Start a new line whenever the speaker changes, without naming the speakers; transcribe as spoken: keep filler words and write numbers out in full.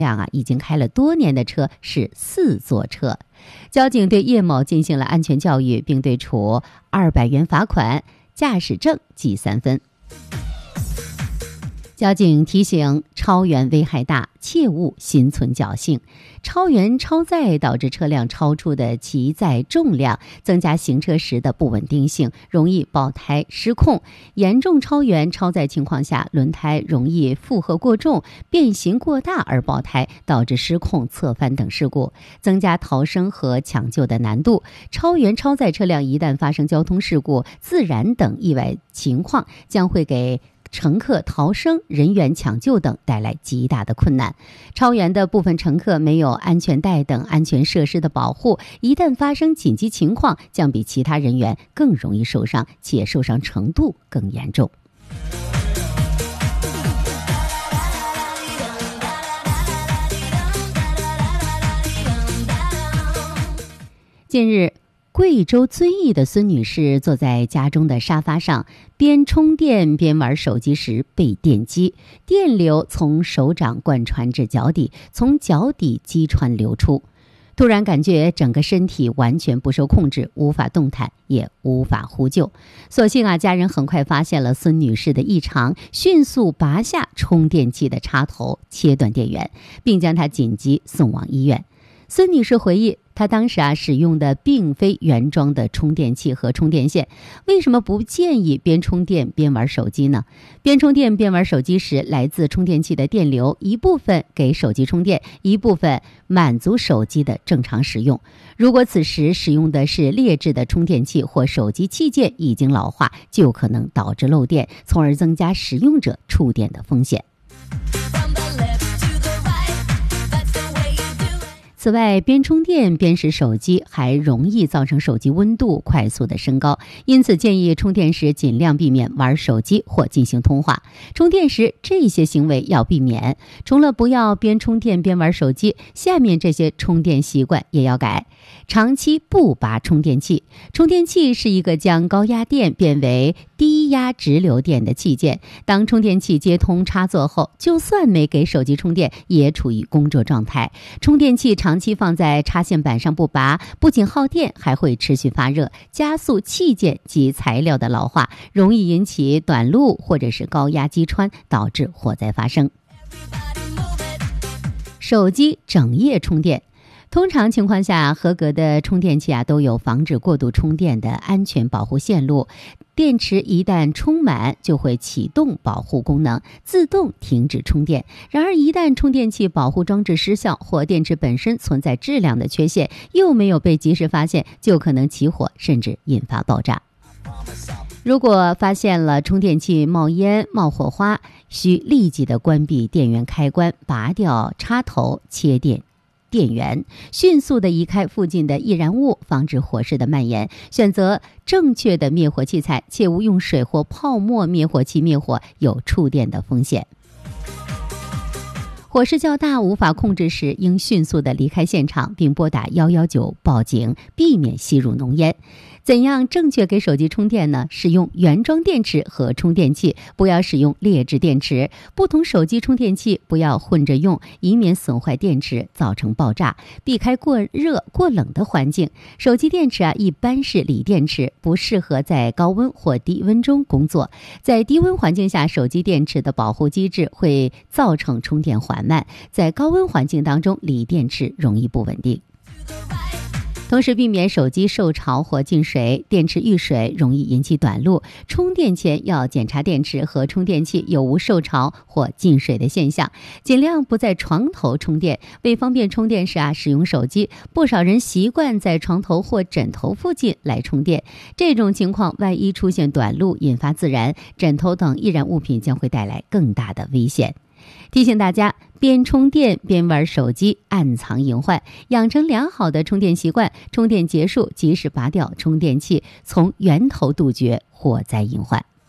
辆啊已经开了多年的车是四座车。交警对叶某进行了安全教育，并对处二百元罚款，驾驶证记三分。交警提醒：超员危害大，切勿心存侥幸。超员超载导致车辆超出的骑载重量，增加行车时的不稳定性，容易爆胎失控。严重超员超载情况下，轮胎容易负荷过重、变形过大而爆胎，导致失控、侧翻等事故，增加逃生和抢救的难度。超员超载车辆一旦发生交通事故、自燃等意外情况，将会给乘客逃生、人员抢救等带来极大的困难。超员的部分乘客没有安全带等安全设施的保护，一旦发生紧急情况，将比其他人员更容易受伤，且受伤程度更严重。近日，贵州遵义的孙女士坐在家中的沙发上，边充电边玩手机时被电击，电流从手掌贯穿至脚底，从脚底击穿流出。突然感觉整个身体完全不受控制，无法动弹，也无法呼救。所幸啊，家人很快发现了孙女士的异常，迅速拔下充电器的插头，切断电源，并将她紧急送往医院。孙女士回忆，她当时啊使用的并非原装的充电器和充电线，为什么不建议边充电边玩手机呢？边充电边玩手机时，来自充电器的电流一部分给手机充电，一部分满足手机的正常使用。如果此时使用的是劣质的充电器或手机器件已经老化，就可能导致漏电，从而增加使用者触电的风险。此外，边充电边使手机还容易造成手机温度快速的升高，因此建议充电时尽量避免玩手机或进行通话。充电时这些行为要避免，除了不要边充电边玩手机，下面这些充电习惯也要改。长期不拔充电器。充电器是一个将高压电变为低压直流电的器件，当充电器接通插座后，就算没给手机充电，也处于工作状态。充电器长期放在插线板上不拔，不仅耗电，还会持续发热，加速器件及材料的老化，容易引起短路或者是高压击穿，导致火灾发生。手机整夜充电。通常情况下，合格的充电器啊都有防止过度充电的安全保护线路。电池一旦充满，就会启动保护功能，自动停止充电。然而，一旦充电器保护装置失效，或电池本身存在质量的缺陷，又没有被及时发现，就可能起火，甚至引发爆炸。如果发现了充电器冒烟、冒火花，需立即的关闭电源开关，拔掉插头，切电电源，迅速的移开附近的易燃物，防止火势的蔓延。选择正确的灭火器材，切勿用水或泡沫灭火器灭火，有触电的风险。火势较大无法控制时，应迅速的离开现场，并拨打一一九报警，避免吸入浓烟。怎样正确给手机充电呢？使用原装电池和充电器，不要使用劣质电池。不同手机充电器不要混着用，以免损坏电池造成爆炸。避开过热过冷的环境。手机电池啊一般是锂电池，不适合在高温或低温中工作。在低温环境下，手机电池的保护机制会造成充电缓慢。在高温环境当中，锂电池容易不稳定。同时避免手机受潮或进水，电池遇水容易引起短路。充电前要检查电池和充电器有无受潮或进水的现象，尽量不在床头充电。为方便充电时啊使用手机，不少人习惯在床头或枕头附近来充电。这种情况万一出现短路，引发自燃，枕头等易燃物品将会带来更大的危险。提醒大家，边充电边玩手机，暗藏隐患。养成良好的充电习惯，充电结束及时拔掉充电器，从源头杜绝火灾隐患。